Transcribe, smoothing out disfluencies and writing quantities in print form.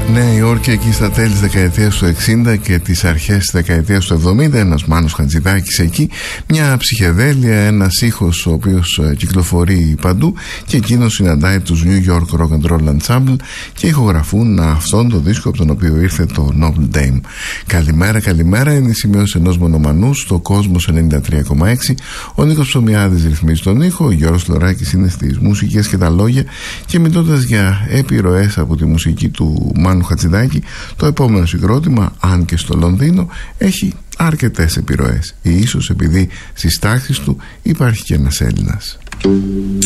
Νέα Υόρκη εκεί στα τέλη της δεκαετίας του 60 και τις αρχές της δεκαετίας του 70, ένας Μάνος Χατζηδάκης εκεί, μια ψυχεδέλεια, ένας ήχος ο οποίος κυκλοφορεί παντού, και εκείνος συναντάει τους New York Rock and Roll Ensemble και ηχογραφούν αυτόν τον δίσκο από τον οποίο ήρθε το Noble Dame. Καλημέρα, καλημέρα, είναι η σημειώση ενός μονομανού στο Κόσμος 93,6. Ο Νίκος Ψωμιάδης ρυθμίζει τον ήχο, ο Γιώργος Λωράκης είναι στις μουσικές και τα λόγια, και μιλώντας για επιρροές από τη μουσική του Μάνου Χατζηδάκη, το επόμενο συγκρότημα, αν και στο Λονδίνο, έχει αρκετές επιρροές, ή ίσως επειδή στις τάξεις του υπάρχει και ένας Έλληνας.